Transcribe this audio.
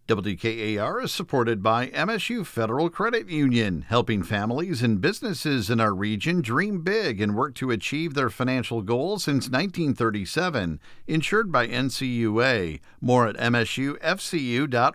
WKAR is supported by MSU Federal Credit Union, helping families and businesses in our region dream big and work to achieve their financial goals since 1937. Insured by NCUA. More at msufcu.org.